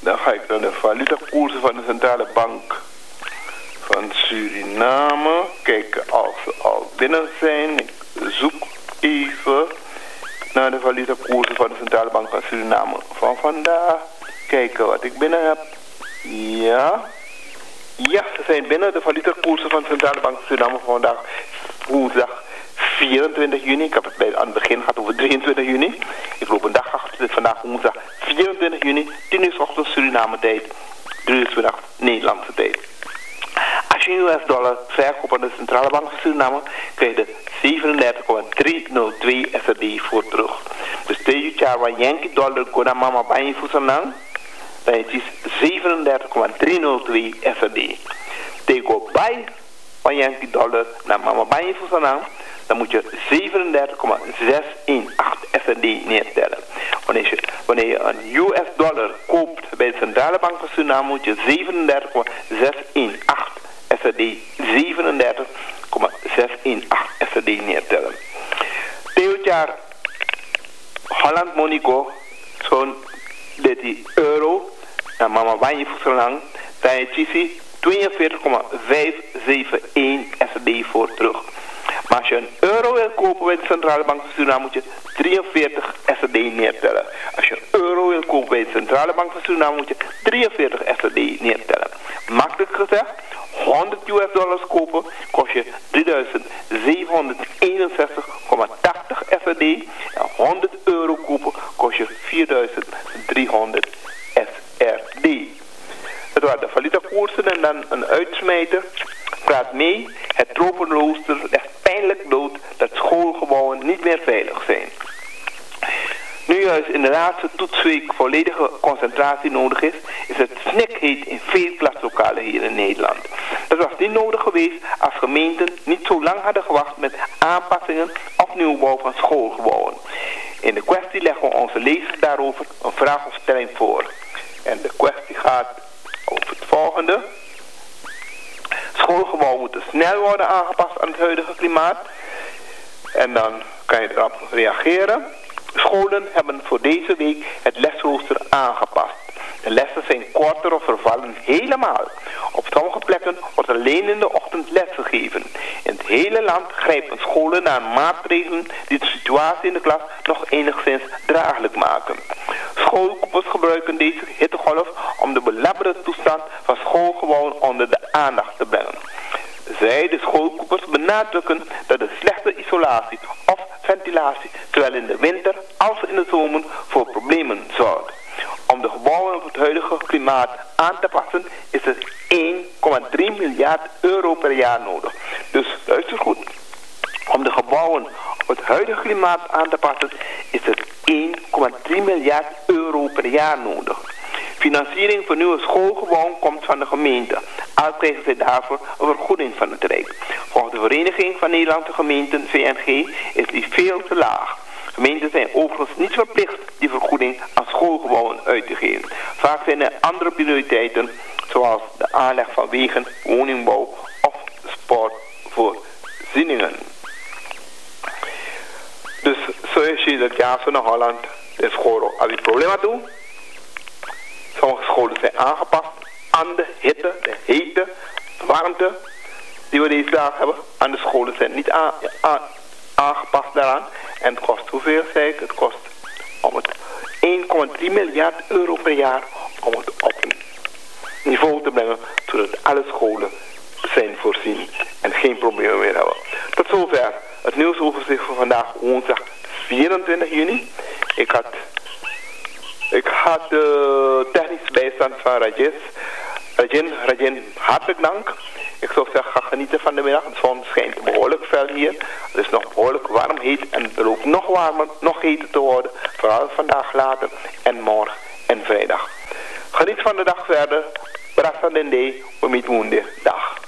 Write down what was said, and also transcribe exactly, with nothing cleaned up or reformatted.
Dan ga ik naar de valutakoersen van de Centrale Bank van Suriname. Kijken als ze al binnen zijn. Ik zoek even naar de valutakoersen van de Centrale Bank van Suriname van vandaag. Kijken wat ik binnen heb. Ja. Ja, ze zijn binnen de valutakoersen van de Centrale Bank van Suriname van vandaag. Woensdag vierentwintig juni. Ik heb het bij, aan het begin gehad over drieëntwintig juni. Ik loop een dag achter. Vandaag woensdag vierentwintig juni. tien uur 's ochtends Suriname tijd. drie uur 's middags Nederlandse tijd. Als je een U S dollar verkoopt aan de Centrale Bank van Suriname, krijg je zevenendertig komma driehonderdtwee S R D voor terug. Dus tegen jaar waar Yankee dollar kona mama bij je voesanang, dan is het zevenendertig komma driehonderdtwee S R D. Tegen bij van Yankee dollar naar mama bij je voesanang, dan moet je zevenendertig komma zeshonderdachttien S R D neertellen. Wanneer je, wanneer je een U S dollar koopt bij de Centrale Bank van Suriname, moet je zevenendertig komma zeshonderdachttien S R D zevenendertig komma zeshonderdachttien S R D neertellen. Dit jaar Holland Monaco, zo'n dertien euro, naar mama Banje voedselang, dan is het tweeënveertig komma vijfhonderdzevenenzeventig S R D voor terug. Maar als je een euro wil kopen bij de Centrale Bank van Suriname, moet je drieënveertig S R D neertellen. Als je een euro wil kopen bij de Centrale Bank van Suriname, moet je drieënveertig S R D neertellen. Makkelijk gezegd, honderd U S dollars kopen kost je drieduizend zevenhonderdeenenzestig komma tachtig S R D. En honderd euro kopen kost je vierduizend driehonderd S R D. Het waren de valutakoersen en dan een uitsmijter. Praat mee, het tropenrooster legt pijnlijk dood dat schoolgebouwen niet meer veilig zijn. Nu juist in de laatste toetsweek volledige concentratie nodig is, is het snikheet in veel klaslokalen hier in Nederland. Dat was niet nodig geweest als gemeenten niet zo lang hadden gewacht met aanpassingen of nieuwbouw van schoolgebouwen. In de kwestie leggen we onze lezers daarover een vraag of stelling voor. En de kwestie gaat over het volgende. Schoolgebouwen moeten snel worden aangepast aan het huidige klimaat. En dan kan je erop reageren. Scholen hebben voor deze week het lesrooster aangepast. De lessen zijn korter of vervallen helemaal. Op sommige plekken wordt alleen in de ochtend les gegeven. In het hele land grijpen scholen naar maatregelen die de situatie in de klas nog enigszins draaglijk maken. Schoolkoepels gebruiken deze hittegolf om de belabberende toestand van schoolgebouwen onder de aandacht te brengen. Zij, de schoolkoepels, benadrukken dat de slechte isolatie of ventilatie zowel in de winter als in de zomer voor problemen zorgt. Om de gebouwen op het huidige klimaat aan te passen is er één komma drie miljard euro per jaar nodig. Dus luister goed. Om de gebouwen op het huidige klimaat aan te passen is er één komma drie miljard euro per jaar nodig. Financiering voor nieuwe schoolgebouwen komt van de gemeente. Al krijgen zij daarvoor een vergoeding van het Rijk. Volgens de Vereniging van Nederlandse Gemeenten, V N G, is die veel te laag. Gemeenten zijn overigens niet verplicht die vergoeding aan schoolgebouwen uit te geven. Vaak zijn er andere prioriteiten, zoals de aanleg van wegen, woningbouw of sportvoorzieningen. Dus zoals je dat jaar zo naar Holland, de school al die problemen doen. Sommige scholen zijn aangepast aan de hitte, de hete, de warmte die we deze dagen hebben. Andere scholen zijn niet aan, aan, aangepast daaraan. En het kost hoeveel, zei ik? Het kost om het één komma drie miljard euro per jaar om het op een niveau te brengen, zodat alle scholen zijn voorzien en geen problemen meer hebben. Tot zover het nieuwsoverzicht van vandaag, woensdag vierentwintig juni. Ik had, ik had de technische bijstand van Rajes. Rajin, Rajin, hartelijk dank. Ik zou zeggen, ga genieten van de middag. De zon schijnt behoorlijk fel hier. Het is nog behoorlijk warm, heet en het loopt nog warmer, nog heter te worden. Vooral vandaag later en morgen en vrijdag. Geniet van de dag verder. Brassa Dende, we meet woensdag. Dag.